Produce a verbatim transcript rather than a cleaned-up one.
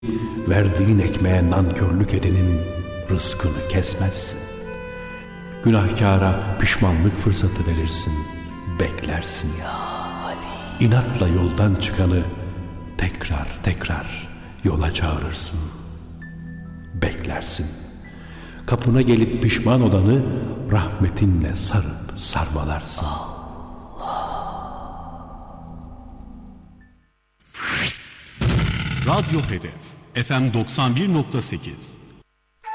verdiğin ekmeğe nankörlük edenin rızkını kesmezsin. Günahkara pişmanlık fırsatı verirsin, beklersin. Ya Ali. İnatla yoldan çıkanı tekrar tekrar yola çağırırsın, beklersin. Kapına gelip pişman olanı rahmetinle sarıp sarmalarsın. Radyo Hedef F M doksan bir nokta sekiz